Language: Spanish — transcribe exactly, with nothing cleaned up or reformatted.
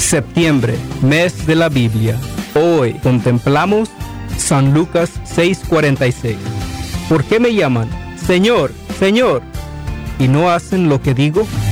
Septiembre, mes de la Biblia. Hoy contemplamos San Lucas seis cuarenta y seis. ¿Por qué me llaman Señor, Señor, y no hacen lo que digo?